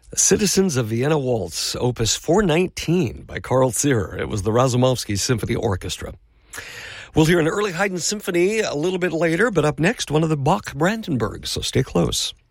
Citizens of Vienna Waltz, Opus 419 by Carl Zierer. It was the Razumovsky Symphony Orchestra. We'll hear an early Haydn symphony a little bit later, but up next, one of the Bach-Brandenburgs, so stay close.